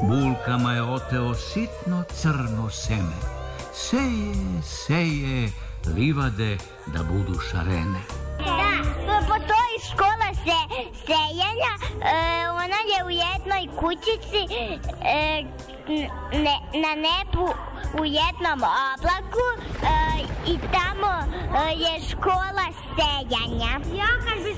bulkama je oteo sitno crno seme. Seje, seje, livade da budu šarene. Da, postoji škola sejanja, ona je u jednoj kućici, na nebu u jednom oblaku i tamo je škola sejanja. Ja kad bi